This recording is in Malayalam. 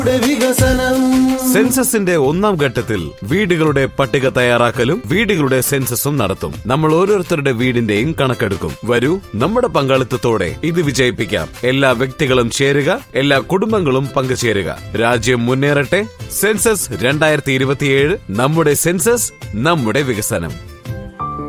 വികസനം. സെൻസസിന്റെ ഒന്നാം ഘട്ടത്തിൽ വീടുകളുടെ പട്ടിക തയ്യാറാക്കലും വീടുകളുടെ സെൻസസും നടത്തും. നമ്മൾ ഓരോരുത്തരുടെ വീടിന്റെയും കണക്കെടുക്കും. വരൂ, നമ്മുടെ പങ്കാളിത്തത്തോടെ ഇത് വിജയിപ്പിക്കാം. എല്ലാ വ്യക്തികളും ചേരുക, എല്ലാ കുടുംബങ്ങളും പങ്കുചേരുക. രാജ്യം മുന്നേറട്ടെ. സെൻസസ് 2027, നമ്മുടെ സെൻസസ്, നമ്മുടെ വികസനം.